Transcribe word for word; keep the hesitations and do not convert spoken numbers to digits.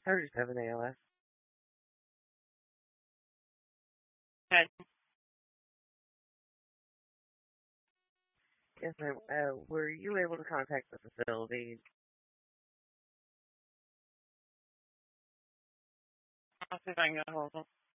thirty-seven A L S. Okay. Yes, ma'am. Uh, were you able to contact the facility? I'll see if I can get a hold of them.